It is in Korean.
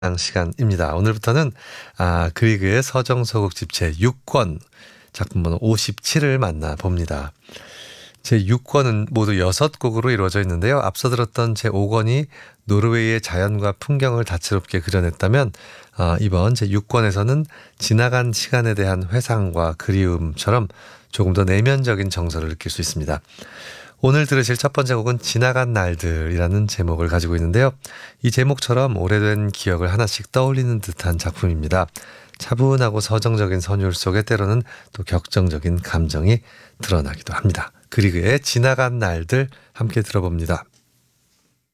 시간입니다. 오늘부터는 그리그의 서정서곡 집체 6권 작품 번호 57을 만나봅니다. 제6권은 모두 6곡으로 이루어져 있는데요. 앞서 들었던 제5권이 노르웨이의 자연과 풍경을 다채롭게 그려냈다면 이번 제6권에서는 지나간 시간에 대한 회상과 그리움처럼 조금 더 내면적인 정서를 느낄 수 있습니다. 오늘 들으실 첫 번째 곡은 지나간 날들이라는 제목을 가지고 있는데요. 이 제목처럼 오래된 기억을 하나씩 떠올리는 듯한 작품입니다. 차분하고 서정적인 선율 속에 때로는 또 격정적인 감정이 드러나기도 합니다. 그리그의 지나간 날들 함께 들어봅니다.